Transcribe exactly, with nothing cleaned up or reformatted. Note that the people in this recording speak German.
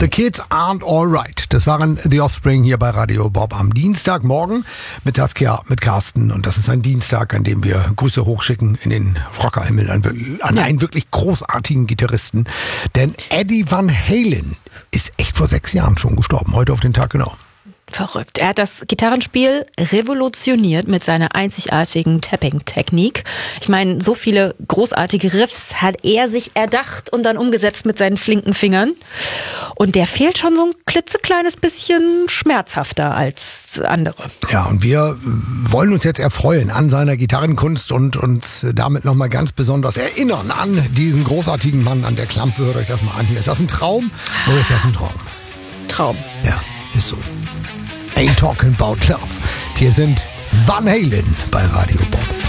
The Kids Aren't Alright. Das waren The Offspring hier bei Radio Bob am Dienstagmorgen mit Saskia, mit Carsten. Und das ist ein Dienstag, an dem wir Grüße hochschicken in den Rockerhimmel an, an Ja. einen wirklich großartigen Gitarristen. Denn Eddie Van Halen ist echt vor sechs Jahren schon gestorben. Heute auf den Tag genau. Verrückt. Er hat das Gitarrenspiel revolutioniert mit seiner einzigartigen Tapping-Technik. Ich meine, so viele großartige Riffs hat er sich erdacht und dann umgesetzt mit seinen flinken Fingern. Und der fehlt schon so ein klitzekleines bisschen schmerzhafter als andere. Ja, und wir wollen uns jetzt erfreuen an seiner Gitarrenkunst und uns damit nochmal ganz besonders erinnern an diesen großartigen Mann an der Klampe. Hört euch das mal an. Hier ist das ein Traum oder ist das ein Traum? Traum. Ja, ist so. Ain't talking about love. Hier sind Van Halen bei Radio Bob.